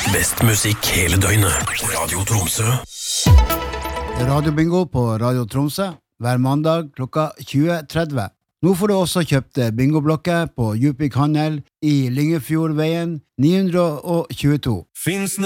Best musikk hele døgnet. Radio Tromsø. Radio Bingo på Radio Tromsø hver mandag klokka 20:30. Nå får du også kjøpt bingoblokker på Djupvik Handel i Lyngefjordveien 922. Finns